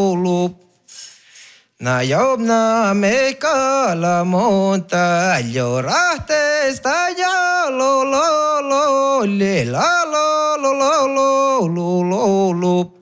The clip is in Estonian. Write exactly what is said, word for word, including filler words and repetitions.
lo. Na yobna me cala monta, lloraste está ya lo lo lo le la lo lo lo lo lo lo.